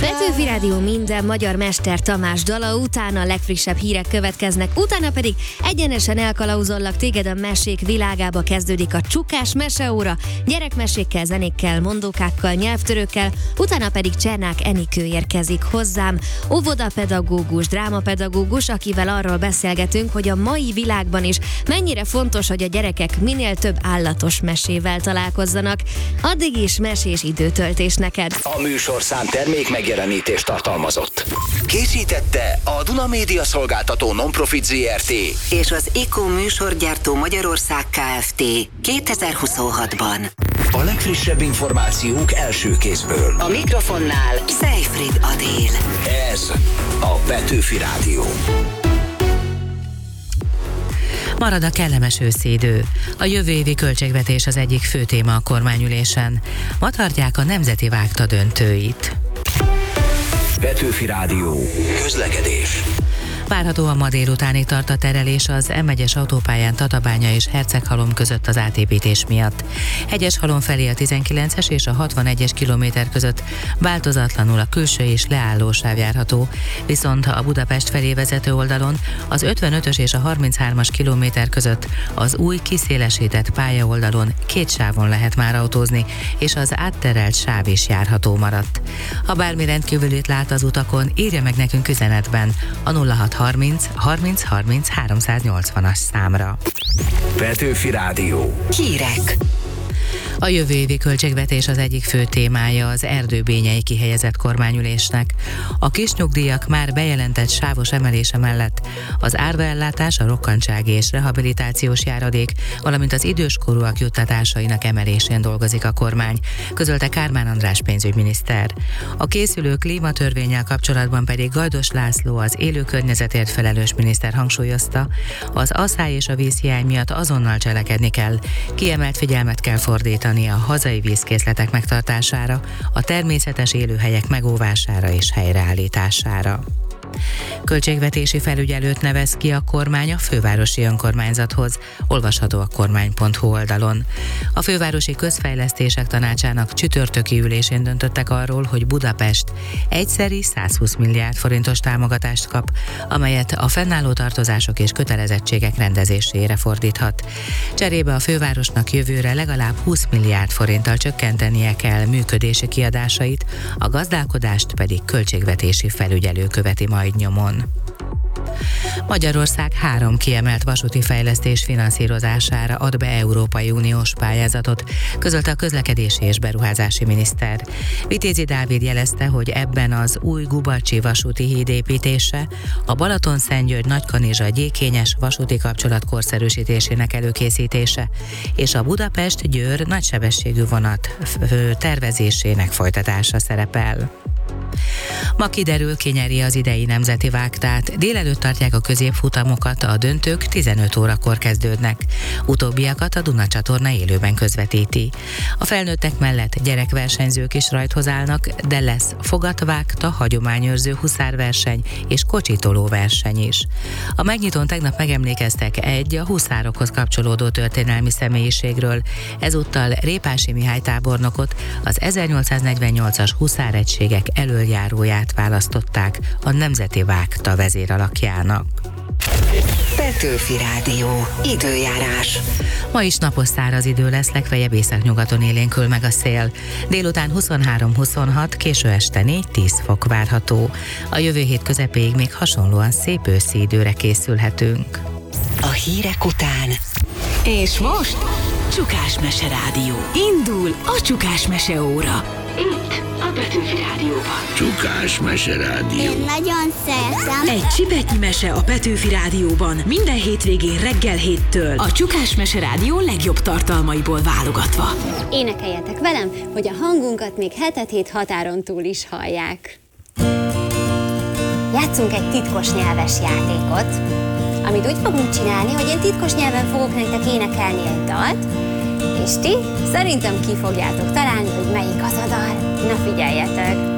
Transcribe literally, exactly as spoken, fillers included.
Petőfi Rádió minden magyar mester Tamás dala után a legfrissebb hírek következnek, utána pedig egyenesen elkalauzollak téged a mesék világába. Kezdődik a Csukás meseóra, gyerekmesékkel, zenékkel, mondókákkal, nyelvtörőkkel, utána pedig Csernák Enikő érkezik hozzám, óvodapedagógus, drámapedagógus, akivel arról beszélgetünk, hogy a mai világban is mennyire fontos, hogy a gyerekek minél több állatos mesével találkozzanak. Addig is mesés időtöltés neked. A műsorszám termék megjelenítést tartalmazott. Készítette a Duna Média Szolgáltató Nonprofit zé er té és az Iko műsorgyártó Magyarország Kft. kétezer-huszonhatban. A legfrissebb információk első kézből. A mikrofonnál Seyfried Adél. Ez a Petőfi Rádió. Marad a kellemes őszi idő. A jövő évi költségvetés az egyik fő téma a kormányülésen. Ma tartják a nemzeti vágta döntőit. Petőfi Rádió. Közlekedés. Várhatóan ma délutánig tart a terelés az M egyes autópályán Tatabánya és Herceghalom között az átépítés miatt. Hegyeshalom felé a tizenkilences és a hatvanegyes kilométer között változatlanul a külső és leálló sáv járható, viszont a Budapest felé vezető oldalon az ötvenötös és a harminchármas kilométer között az új kiszélesített pályaoldalon két sávon lehet már autózni, és az átterelt sáv is járható maradt. Ha bármi rendkívülit lát az utakon, írja meg nekünk üzenetben a nulla hat harminc harminc harminc háromszáznyolcvanas számra. Petőfi Rádió. Hírek. A jövő évi költségvetés az egyik fő témája az erdőbényei kihelyezett kormányülésnek. A kisnyugdíjak már bejelentett sávos emelése mellett az árvaellátás, a rokkantsági és rehabilitációs járadék, valamint az időskorúak juttatásainak emelésén dolgozik a kormány, közölte Kármán András pénzügyminiszter. A készülő klímatörvénnyel kapcsolatban pedig Gajdos László, az élő környezetért felelős miniszter hangsúlyozta, az asszály és a vízhiány miatt azonnal cselekedni kell, kiemelt figyelmet kell fordítani a hazai vízkészletek megtartására, a természetes élőhelyek megóvására és helyreállítására. Költségvetési felügyelőt nevez ki a kormány a fővárosi önkormányzathoz, olvasható a kormány pont hu oldalon. A fővárosi közfejlesztések tanácsának csütörtöki ülésén döntöttek arról, hogy Budapest egyszeri százhúsz milliárd forintos támogatást kap, amelyet a fennálló tartozások és kötelezettségek rendezésére fordíthat. Cserébe a fővárosnak jövőre legalább húsz milliárd forinttal csökkentenie kell működési kiadásait, a gazdálkodást pedig költségvetési felügyelő követi majd nyomon. Magyarország három kiemelt vasúti fejlesztés finanszírozására ad be Európai Uniós pályázatot, közölte a közlekedési és beruházási miniszter. Vitézi Dávid jelezte, hogy ebben az új Gubacsi vasúti híd építése, a Balatonszentgyörgy-Nagykanizsa-Gyékényes vasúti kapcsolat korszerűsítésének előkészítése és a Budapest-Győr nagysebességű vonat tervezésének folytatása szerepel. Ma kiderül, ki nyeri az idei nemzeti vágtát. Délelőtt tartják a középfutamokat, a döntők tizenöt órakor kezdődnek. Utóbbiakat a Duna csatorna élőben közvetíti. A felnőttek mellett gyerekversenyzők is rajthoz állnak, de lesz fogatvágta, hagyományőrző huszárverseny és kocsitoló verseny is. A megnyitón tegnap megemlékeztek egy a huszárokhoz kapcsolódó történelmi személyiségről. Ezúttal Répási Mihály tábornokot, az ezernyolcszáznegyvennyolcas huszáregységek elöljáróját választották a nemzeti vágta vezéralakjának. Petőfi Rádió. Időjárás. Ma is napos száraz idő lesz, legfeljebb északnyugaton élénkül meg a szél. Délután huszonhárom huszonhat, késő este négy-tíz fok várható. A jövő hét közepéig még hasonlóan szép őszi időre készülhetünk. A hírek után. És most Csukás Mese Rádió. Indul a Csukás Mese óra. Itt a Petőfi Rádióban. Csukás Mese Rádió. Én nagyon szeretem. Egy csipetnyi mese a Petőfi Rádióban minden hétvégén reggel héttől. A Csukás Mese Rádió legjobb tartalmaiból válogatva. Énekeljetek velem, hogy a hangunkat még hetet hét határon túl is hallják. Játszunk egy titkos nyelves játékot, amit úgy fogunk csinálni, hogy én titkos nyelven fogok nektek énekelni egy dalt, és ti szerintem ki fogjátok találni, hogy melyik az a dal. Na figyeljetek!